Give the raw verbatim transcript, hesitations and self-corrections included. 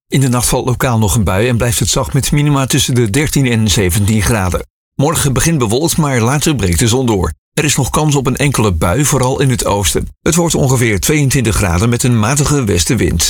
In de nacht valt lokaal nog een bui en blijft het zacht met minima tussen de dertien en zeventien graden. Morgen begint bewolkt, maar later breekt de zon door. Er is nog kans op een enkele bui, vooral in het oosten. Het wordt ongeveer tweeëntwintig graden met een matige westenwind.